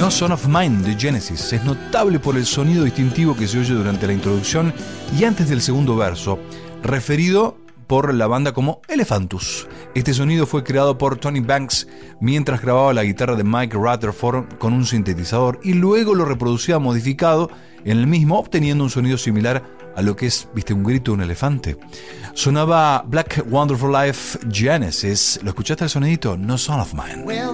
No Son of Mine de Genesis es notable por el sonido distintivo que se oye durante la introducción y antes del segundo verso, referido por la banda como Elephantus. Este sonido fue creado por Tony Banks mientras grababa la guitarra de Mike Rutherford con un sintetizador y luego lo reproducía modificado en el mismo, obteniendo un sonido similar a lo que es, ¿viste? Un grito de un elefante. Sonaba Black Wonderful Life Genesis. ¿Lo escuchaste el sonidito? No Son of Mine.